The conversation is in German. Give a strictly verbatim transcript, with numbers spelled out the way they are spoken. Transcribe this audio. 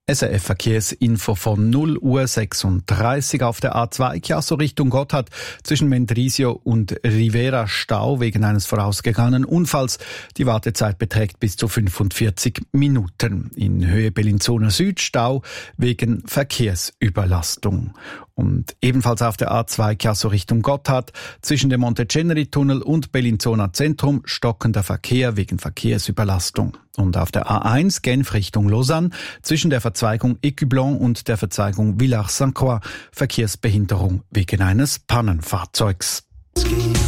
S R F-Verkehrsinfo von null Uhr sechsunddreißig auf der A zwei Chiasso Richtung Gotthard zwischen Mendrisio und Rivera Stau wegen eines vorausgegangenen Unfalls. Die Wartezeit beträgt bis zu fünfundvierzig Minuten. In Höhe Bellinzona Süd Stau wegen Verkehrsüberlastung. Und ebenfalls auf der A zwei Chiasso Richtung Gotthard zwischen dem Monteceneri-Tunnel und Bellinzona Zentrum stockender Verkehr wegen Verkehrsüberlastung. Und auf der A eins Genf Richtung Lausanne zwischen der Verzweigung Écublens und der Verzweigung Villars-Saint-Croix Verkehrsbehinderung wegen eines Pannenfahrzeugs.